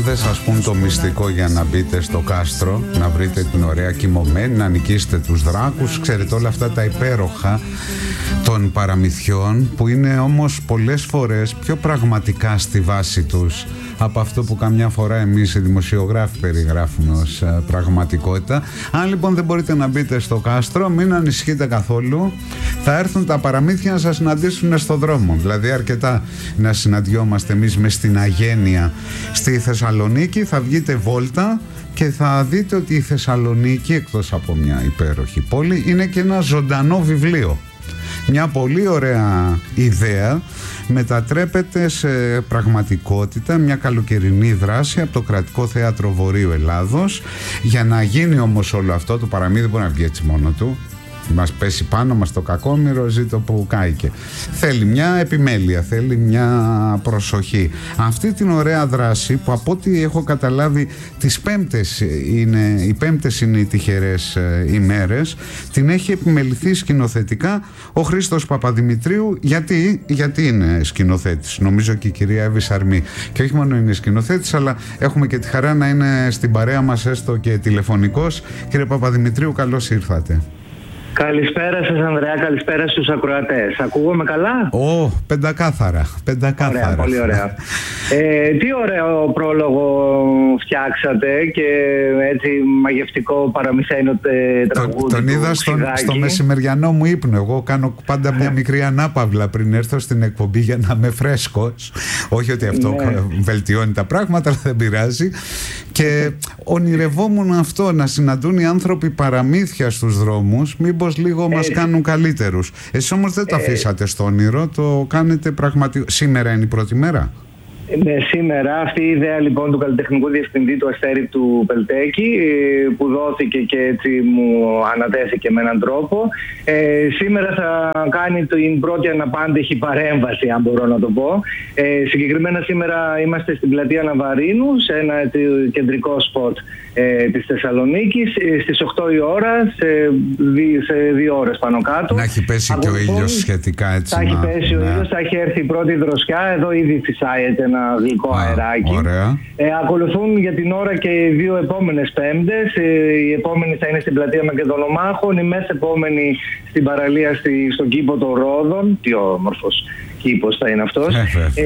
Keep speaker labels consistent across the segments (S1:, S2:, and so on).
S1: δεν σας πουν το μυστικό για να μπείτε στο κάστρο, να βρείτε την ωραία κοιμωμένη, να νικήσετε τους δράκους, ξέρετε όλα αυτά τα υπέροχα των παραμυθιών, που είναι όμως πολλές φορές πιο πραγματικά στη βάση τους από αυτό που καμιά φορά εμείς οι δημοσιογράφοι περιγράφουμε ως πραγματικότητα. Αν λοιπόν δεν μπορείτε να μπείτε στο κάστρο, μην ανησυχείτε καθόλου, θα έρθουν τα παραμύθια να σας συναντήσουν στο δρόμο. Δηλαδή αρκετά να συναντιόμαστε εμείς μες στην Αγένεια στη Θεσσαλονίκη, θα βγείτε βόλτα και θα δείτε ότι η Θεσσαλονίκη, εκτός από μια υπέροχη πόλη, είναι και ένα ζωντανό βιβλίο. Μια πολύ ωραία ιδέα μετατρέπεται σε πραγματικότητα, μια καλοκαιρινή δράση από το Κρατικό Θέατρο Βορείου Ελλάδος. Για να γίνει όμως όλο αυτό, το παραμύθι δεν μπορεί να βγει έτσι μόνο του. Μας πέσει πάνω μας το κακόμοιρο, ζήτω που κάηκε. Θέλει μια επιμέλεια, θέλει μια προσοχή. Αυτή την ωραία δράση που από ό,τι έχω καταλάβει οι πέμπτες είναι οι τυχερές ημέρες, την έχει επιμεληθεί σκηνοθετικά ο Χρήστος Παπαδημητρίου. Γιατί είναι σκηνοθέτης, νομίζω και η κυρία Εύη Σαρμή. Και όχι μόνο είναι σκηνοθέτης, αλλά έχουμε και τη χαρά να είναι στην παρέα μας έστω και τηλεφωνικός. Κύριε Παπαδημητρίου, καλώς ήρθατε.
S2: Καλησπέρα σας Ανδρέα, καλησπέρα στους ακροατές. Ακούγομαι καλά?
S1: Πεντακάθαρα.
S2: Ωραία, πολύ ωραία. Τι ωραίο πρόλογο φτιάξατε και έτσι μαγευτικό παραμυθένιο τραγούδι.
S1: Τον είδα στο μεσημεριανό μου ύπνο. Εγώ κάνω πάντα μια μικρή ανάπαυλα πριν έρθω στην εκπομπή για να είμαι φρέσκος. Όχι ότι αυτό βελτιώνει τα πράγματα, αλλά δεν πειράζει. Και ονειρευόμουν αυτό, να συναντούν οι άνθρωποι παραμύθια στους δρόμους, μήπως λίγο μας κάνουν καλύτερους. Εσείς όμως δεν το αφήσατε στο όνειρο, το κάνετε πραγματικό. Σήμερα είναι η πρώτη μέρα.
S2: Ναι, σήμερα αυτή η ιδέα λοιπόν του καλλιτεχνικού διευθυντή του Αστέρη του Πελτέκη, που δόθηκε και έτσι μου ανατέθηκε με έναν τρόπο, σήμερα θα κάνει την πρώτη αναπάντεχη παρέμβαση, αν μπορώ να το πω. Συγκεκριμένα σήμερα είμαστε στην πλατεία Ναβαρίνου, σε ένα κεντρικό σποτ της Θεσσαλονίκης, στις 8 η ώρα, σε 2 ώρες πάνω κάτω.
S1: Να έχει πέσει και ο ήλιος σχετικά έτσι.
S2: Θα έχει πέσει ο ήλιος, θα έχει έρθει η πρώτη δροσιά, εδώ ήδη φυσάει ένα γλυκό αεράκι. Ακολουθούν για την ώρα και οι 2 επόμενες Πέμπτες. Η επόμενη θα είναι στην πλατεία Μακεδονομάχων, η μεθεπόμενη στην παραλία στον κήπο των Ρόδων. Τι όμορφος κήπος θα είναι αυτός.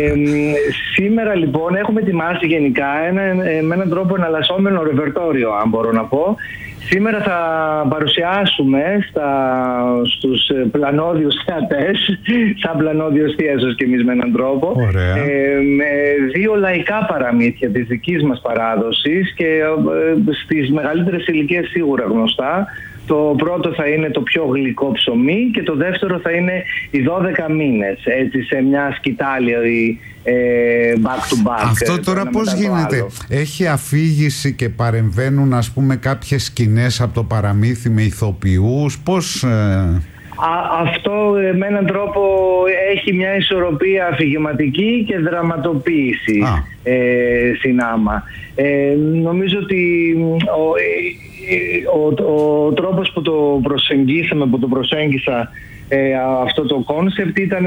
S2: Σήμερα λοιπόν έχουμε ετοιμάσει γενικά με έναν τρόπο εναλλασσόμενο ρεπερτόριο, αν μπορώ να πω. Σήμερα θα παρουσιάσουμε στους πλανόδιους θεατές, σαν πλανόδιος θίασος και εμείς με έναν τρόπο, με 2 λαϊκά παραμύθια της δικής μας παράδοσης και στις μεγαλύτερες ηλικίες σίγουρα γνωστά. Το πρώτο θα είναι το πιο γλυκό ψωμί και το δεύτερο θα είναι οι 12 μήνες, έτσι σε μια σκητάλη back to back.
S1: Αυτό τώρα πώς γίνεται? Έχει αφήγηση και παρεμβαίνουν ας πούμε κάποιες σκηνές από το παραμύθι με ηθοποιούς? Πώς...
S2: Αυτό με έναν τρόπο έχει μια ισορροπία αφηγηματική και δραματοποίηση συνάμα. Νομίζω ότι ο τρόπος που το προσεγγίσαμε, που το προσέγγισα αυτό το κόνσεπτ ήταν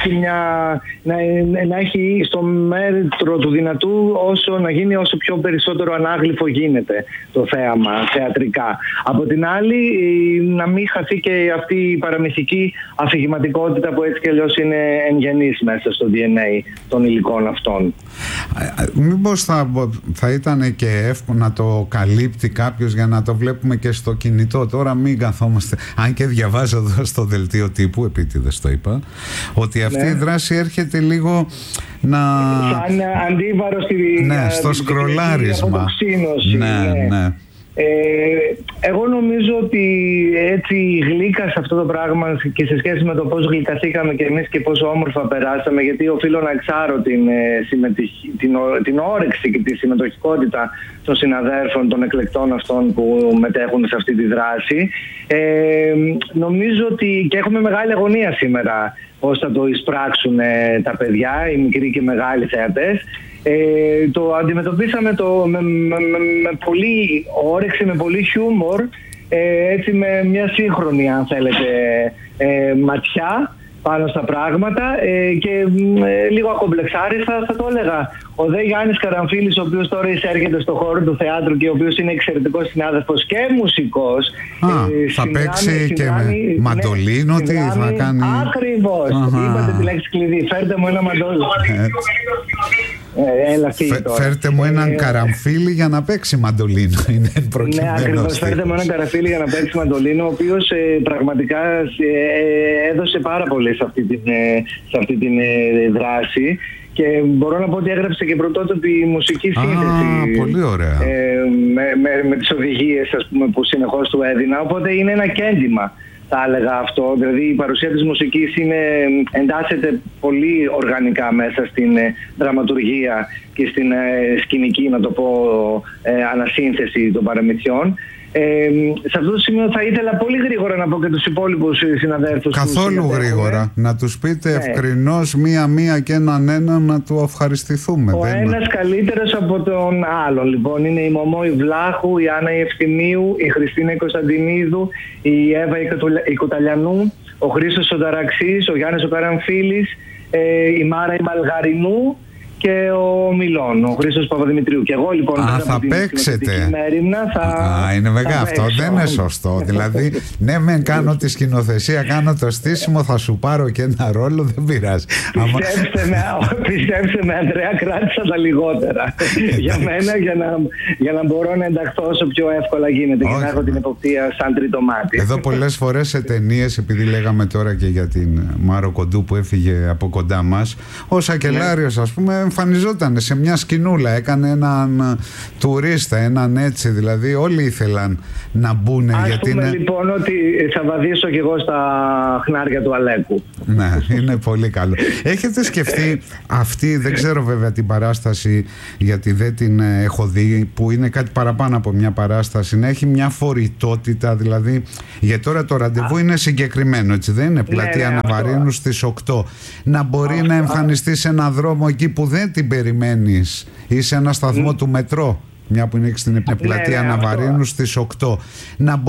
S2: να έχει στο μέτρο του δυνατού να γίνει όσο πιο περισσότερο ανάγλυφο γίνεται το θέαμα θεατρικά. Από την άλλη να μην χαθεί και αυτή η παραμυθική αφηγηματικότητα που έτσι κι αλλιώς είναι εγγενής μέσα στο DNA των υλικών αυτών.
S1: Μήπως θα ήταν και εύκολο να το καλύπτει κάποιος για να το βλέπουμε και στο κινητό? Τώρα μην καθόμαστε, αν και διαβάζω εδώ στο δελτίο τύπου, επίτηδες το είπα, ότι αυτή η δράση έρχεται λίγο να...
S2: σαν αντίβαρο
S1: στο σκρολάρισμα. Ναι.
S2: Εγώ νομίζω ότι έτσι γλύκα σε αυτό το πράγμα και σε σχέση με το πώς γλυκαθήκαμε και εμείς και πόσο όμορφα περάσαμε, γιατί οφείλω να εξάρω την όρεξη και τη συμμετοχικότητα των συναδέρφων, των εκλεκτών αυτών που μετέχουν σε αυτή τη δράση. Νομίζω ότι και έχουμε μεγάλη αγωνία σήμερα πώς θα το εισπράξουν τα παιδιά, οι μικροί και μεγάλοι θεατές. Το αντιμετωπίσαμε με πολύ όρεξη, με πολύ χιούμορ, έτσι με μια σύγχρονη, αν θέλετε, ματιά, πάνω στα πράγματα και λίγο ακομπλεξάριστα θα το έλεγα. Ο δε Γιάννης Καραμφίλης, ο οποίος τώρα εισέρχεται στο χώρο του θεάτρου και ο οποίος είναι εξαιρετικός συνάδελφος και μουσικός.
S1: Θα παίξει και με μαντολίνο, τι θα κάνει?
S2: Ακριβώς, είπατε τη λέξη κλειδί, φέρτε μου ένα μαντολίνο.
S1: Φέρτε μου έναν Καραμφίλη για να παίξει μαντολίνο. Είναι
S2: ναι, ακριβώς, φέρτε μου έναν Καραμφίλη για να παίξει μαντολίνο, ο οποίος πραγματικά έδωσε πάρα πολύ σε αυτή την δράση. Και μπορώ να πω ότι έγραψε και πρωτότυπη μουσική σύνθεση.
S1: Πολύ ωραία.
S2: Με τις οδηγίες, ας πούμε, που συνεχώς του έδινα. Οπότε είναι ένα κέντημα, θα έλεγα αυτό. Δηλαδή η παρουσία της μουσικής εντάσσεται πολύ οργανικά μέσα στην δραματουργία και στην σκηνική, να το πω, ανασύνθεση των παραμυθιών. Σε αυτό το σημείο θα ήθελα πολύ γρήγορα να πω και τους υπόλοιπους συναδέλφους.
S1: Καθόλου γρήγορα. Να τους πείτε ευκρινώς μία-μία και έναν να του ευχαριστηθούμε.
S2: Ο ένας καλύτερος από τον άλλον. Λοιπόν, είναι η Μωμό η Βλάχου, η Άννα η Ευθυμίου, η Χριστίνα η Κωνσταντινίδου, η Εύα η Κοταλιανού, ο Χρήστος ο Ταραξής, ο Γιάννης ο Καραμφίλης, η Μάρα η Μαλγαρινού και ο Μιλών, ο Χρήστος Παπαδημητρίου. Και εγώ λοιπόν
S1: θα παίξετε.
S2: Θα
S1: είναι μεγάλο αυτό, δεν είναι σωστό. Δηλαδή, ναι, μεν κάνω τη σκηνοθεσία, κάνω το στήσιμο, θα σου πάρω και ένα ρόλο, δεν πειράζει.
S2: Πιστέψτε με, Ανδρέα, κράτησα τα λιγότερα. Για μένα, για να μπορώ να ενταχθώ όσο πιο εύκολα γίνεται και να έχω την εποπτεία σαν τρίτο μάτι.
S1: Εδώ πολλές φορές σε ταινίες, επειδή λέγαμε τώρα και για την Μάρο Κοντού που έφυγε από κοντά μας, ο Σακελάριος, ας πούμε, εμφανιζόταν σε μια σκηνούλα, έκανε έναν τουρίστα, έναν έτσι, δηλαδή όλοι ήθελαν να μπουν.
S2: Ας πούμε λοιπόν ότι θα βαδίσω κι εγώ στα χνάρια του Αλέκου.
S1: Ναι, είναι πολύ καλό. Έχετε σκεφτεί αυτή, δεν ξέρω βέβαια την παράσταση, γιατί δεν την έχω δει, που είναι κάτι παραπάνω από μια παράσταση, να έχει μια φορητότητα, δηλαδή, γιατί τώρα το ραντεβού είναι συγκεκριμένο, έτσι δεν είναι? Πλατεία Ναβαρίνου στις 8. Να μπορεί να εμφανιστεί σε ένα δρόμο εκεί που δεν την περιμένεις, ή σε ένα σταθμό του μετρό, μια που είναι στην πλατεία Ναβαρίνου στις 8, να